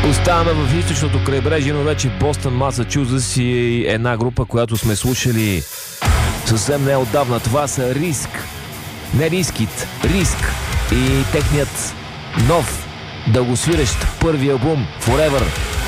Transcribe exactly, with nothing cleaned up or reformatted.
Оставаме в източното крайбрежие, но вече Бостън, Масачузетс и една група, която сме слушали съвсем неотдавна. Това са Риск. Не Рискит, Риск. И техният нов дългосвирещ първи албум Forever.